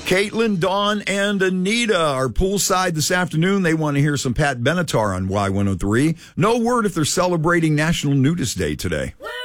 Caitlin, Dawn, and Anita are poolside this afternoon. They want to hear some Pat Benatar on Y103. No word if they're celebrating National Nudist Day today.